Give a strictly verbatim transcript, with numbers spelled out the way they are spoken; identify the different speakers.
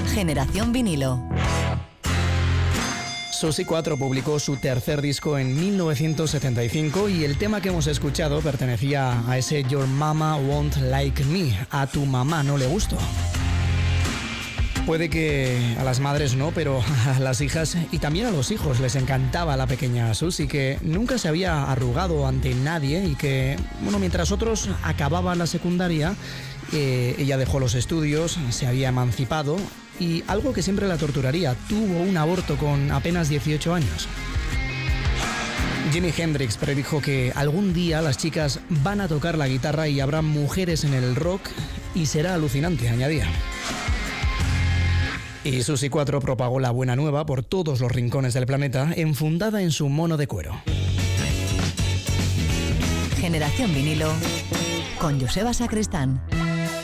Speaker 1: Generación Vinilo.
Speaker 2: Susi cuatro publicó su tercer disco en mil novecientos setenta y cinco y el tema que hemos escuchado pertenecía a ese Your Mama Won't Like Me, a tu mamá no le gustó. Puede que a las madres no, pero a las hijas y también a los hijos les encantaba la pequeña Susi, que nunca se había arrugado ante nadie y que, bueno, mientras otros acababan la secundaria, eh, ella dejó los estudios, se había emancipado y algo que siempre la torturaría, tuvo un aborto con apenas dieciocho años. Jimi Hendrix predijo que algún día las chicas van a tocar la guitarra y habrá mujeres en el rock y será alucinante, añadía. Y Susi cuatro propagó la buena nueva por todos los rincones del planeta, enfundada en su mono de cuero.
Speaker 1: Generación Vinilo con Joseba Sacristán.